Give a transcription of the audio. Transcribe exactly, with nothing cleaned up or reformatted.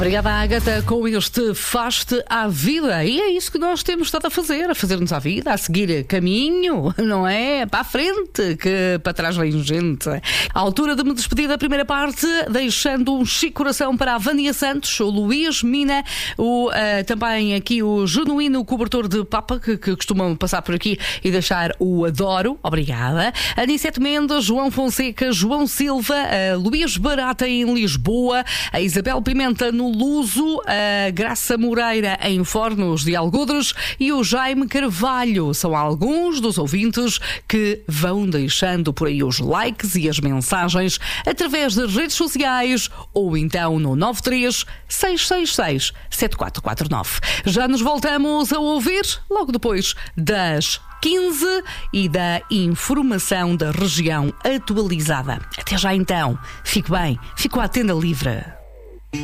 Obrigada, Ágata, com este Faz-te à Vida. E é isso que nós temos estado a fazer, a fazer-nos à vida, a seguir caminho, não é? Para a frente, que para trás vem gente. À altura de me despedir da primeira parte, deixando um chique coração para a Vânia Santos, o Luís Mina, o, uh, também aqui o genuíno cobertor de papa, que, que costumam passar por aqui e deixar o adoro. Obrigada. Aniceto Mendes, João Fonseca, João Silva, uh, Luís Barata em Lisboa, a Isabel Pimenta no Luso, a Graça Moreira em Fornos de Algodres e o Jaime Carvalho. São alguns dos ouvintes que vão deixando por aí os likes e as mensagens através das redes sociais ou então no nove três seis seis seis sete quatro quatro nove. Já nos voltamos a ouvir logo depois das quinze e da informação da região atualizada. Até já então. Fique bem. Fico à tenda livre.